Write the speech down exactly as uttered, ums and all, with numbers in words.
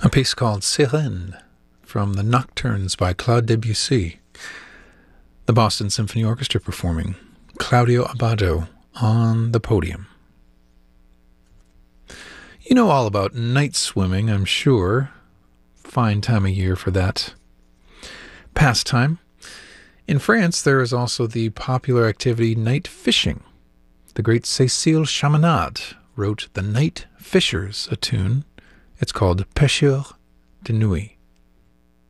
A piece called Sirène from the Nocturnes by Claude Debussy. The Boston Symphony Orchestra performing, Claudio Abbado on the podium. You know all about night swimming, I'm sure. Fine time of year for that pastime. In France, there is also the popular activity night fishing. The great Cécile Chaminade wrote The Night Fishers, a tune. It's called Pêcheurs de Nuit.